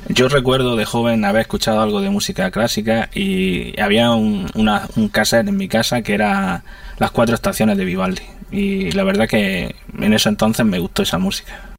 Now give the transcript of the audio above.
Yo recuerdo de joven haber escuchado algo de música clásica y había un cassette en mi casa que era Las cuatro estaciones de Vivaldi. Y la verdad que en ese entonces me gustó esa música.